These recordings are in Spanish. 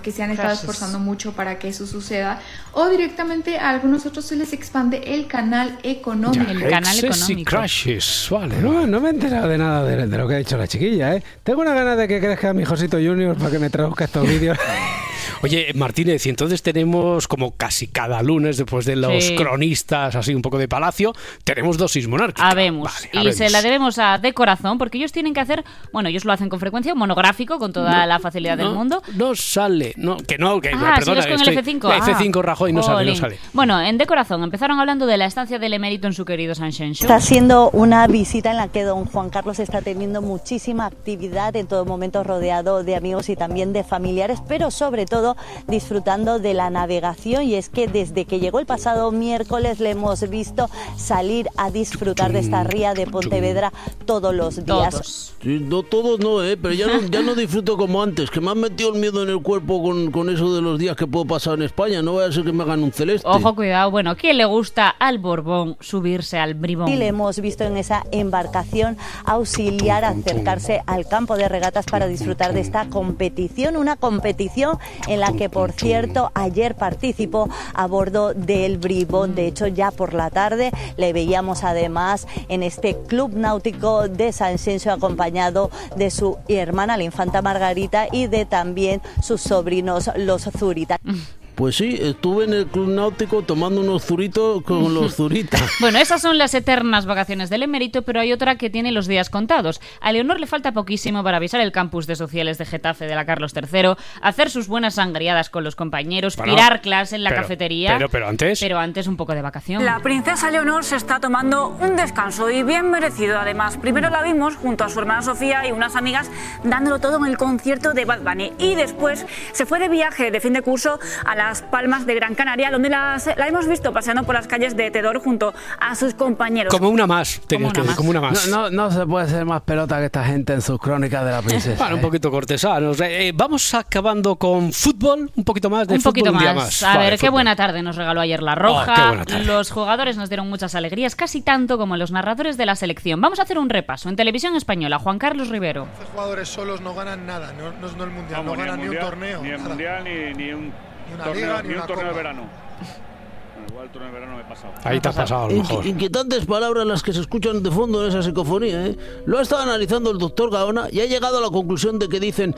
que se han estado esforzando mucho para que eso suceda, o directamente a algunos otros se les expande el canal económico. Ya, el canal económico. Y crashes, vale. No me he enterado de nada de lo que ha dicho la chiquilla, ¿eh? Tengo una gana de que crezca mi Josito Junior para que me traduzca estos vídeos. Oye, Martínez, y entonces tenemos, como casi cada lunes, después de los cronistas, así un poco de palacio, tenemos dosis monárquica. Habemos. Y se la debemos a De Corazón, porque ellos tienen que hacer, bueno, ellos lo hacen con frecuencia, un monográfico con toda la facilidad del mundo. No sale, perdona. Si con el F5. F5 Rajoy no sale. Bueno, en De Corazón empezaron hablando de la estancia del emérito en su querido Sanxenxo. Está siendo una visita en la que don Juan Carlos está teniendo muchísima actividad, en todo momento rodeado de amigos y también de familiares, pero sobre todo disfrutando de la navegación, y es que desde que llegó el pasado miércoles le hemos visto salir a disfrutar de esta ría de Pontevedra todos los días. Sí, no todos pero ya no disfruto como antes, que me han metido el miedo en el cuerpo con eso de los días que puedo pasar en España, no vaya a ser que me hagan un celeste. Ojo, cuidado, bueno, ¿quién le gusta al Borbón subirse al bribón? Y le hemos visto en esa embarcación auxiliar acercarse al campo de regatas para disfrutar de esta competición, una competición en la que, por cierto, ayer participó a bordo del bribón. De hecho, ya por la tarde le veíamos además en este club náutico de Sanxenxo, acompañado de su hermana, la infanta Margarita, y de también sus sobrinos, los Zurita. Pues sí, estuve en el club náutico tomando unos zuritos con los zuritas. Bueno, esas son las eternas vacaciones del emérito, pero hay otra que tiene los días contados. A Leonor le falta poquísimo para avisar el campus de sociales de Getafe de la Carlos III, hacer sus buenas sangriadas con los compañeros, pirar clase en la cafetería. Pero antes un poco de vacación. La princesa Leonor se está tomando un descanso, y bien merecido además. Primero la vimos junto a su hermana Sofía y unas amigas dándolo todo en el concierto de Bad Bunny, y después se fue de viaje de fin de curso a Las Palmas de Gran Canaria, donde la hemos visto paseando por las calles de Tedor junto a sus compañeros. Como una más, como una más. No se puede ser más pelota que esta gente en sus crónicas de la princesa. Bueno, un poquito cortesanos. Vamos acabando con fútbol, un poquito más de fútbol. Un día más. A ver, qué buena tarde nos regaló ayer La Roja. Los jugadores nos dieron muchas alegrías, casi tanto como los narradores de la selección. Vamos a hacer un repaso. En Televisión Española, Juan Carlos Rivero. Los jugadores solos no ganan nada, no el mundial, no ganan ni un torneo. Ni el mundial ni un torneo de verano. Igual el torneo de verano me he pasado. Ahí te has pasado, a lo mejor. Inquietantes palabras las que se escuchan de fondo en esa psicofonía, ¿eh? Lo ha estado analizando el doctor Gaona y ha llegado a la conclusión de que dicen: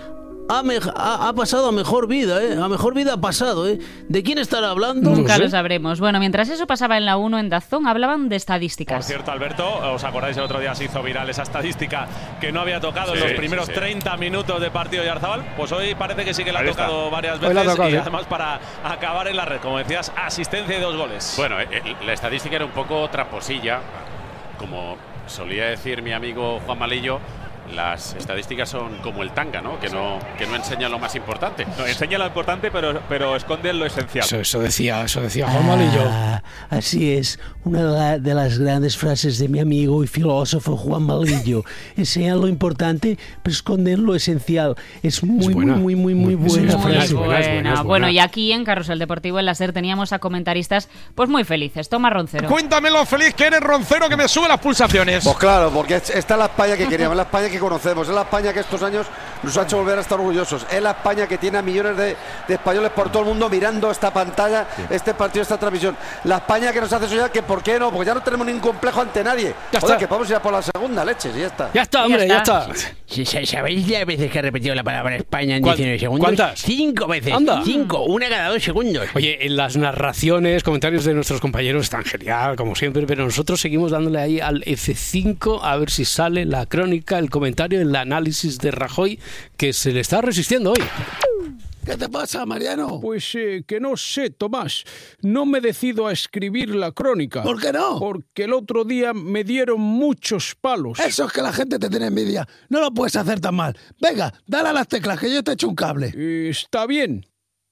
ha pasado a mejor vida, a mejor vida ha pasado, ¿De quién estará hablando? Nunca lo sabremos. Bueno, mientras eso pasaba en la 1 en DAZN, hablaban de estadísticas. Por cierto, Alberto, ¿os acordáis? El otro día se hizo viral esa estadística que no había tocado en los primeros 30 minutos de partido de Oyarzabal. Pues hoy parece que sí que la ha tocado varias veces, y además para acabar en la red, como decías, asistencia y 2 goles. Bueno, la estadística era un poco tramposilla, como solía decir mi amigo Juan Malillo. Las estadísticas son como el tanga, ¿no? Que no enseña lo más importante. No, enseña lo importante, pero esconde lo esencial. Eso decía Juan Malillo. Así es, una de las grandes frases de mi amigo y filósofo Juan Malillo. Enseñan lo importante, pero esconden lo esencial. Es muy buena frase. Buena. Bueno, y aquí en Carrusel Deportivo en la SER teníamos a comentaristas pues muy felices. Toma, Roncero. Cuéntame lo feliz que eres, Roncero, que me sube las pulsaciones. Pues claro, porque esta es la España que queríamos, la España que conocemos, es la España que estos años nos ha hecho volver a estar orgullosos, es la España que tiene a millones de españoles por todo el mundo mirando esta pantalla, este partido, esta transmisión, la España que nos hace soñar que ¿por qué no? Porque ya no tenemos ningún complejo ante nadie. Joder, que vamos a ir a por la segunda, leches, y ya está. Ya está, hombre, ya está. ¿Sabéis las veces que ha repetido la palabra España en 19 segundos? ¿Cuántas? 5 veces. Anda. 5, una cada 2 segundos. Oye, en las narraciones, comentarios de nuestros compañeros están genial, como siempre, pero nosotros seguimos dándole ahí al F5 a ver si sale la crónica, el comentario, el análisis de Rajoy, que se le está resistiendo hoy. ¿Qué te pasa, Mariano? Pues que no sé, Tomás. No me decido a escribir la crónica. ¿Por qué no? Porque el otro día me dieron muchos palos. Eso es que la gente te tiene envidia. No lo puedes hacer tan mal. Venga, dale a las teclas, que yo te echo un cable. Está bien.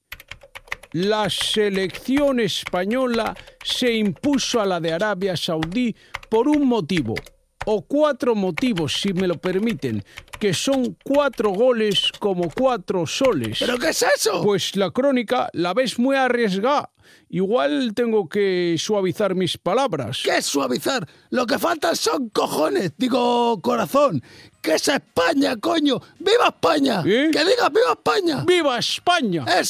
La selección española se impuso a la de Arabia Saudí por un motivo. O 4 motivos, si me lo permiten, que son 4 goles como 4 soles. ¿Pero qué es eso? Pues la crónica la ves muy arriesgada. Igual tengo que suavizar mis palabras. ¿Qué es suavizar? Lo que faltan son cojones, digo corazón. ¿Qué es España, coño? ¡Viva España! ¿Eh? ¡Que digas viva España! ¡Viva España!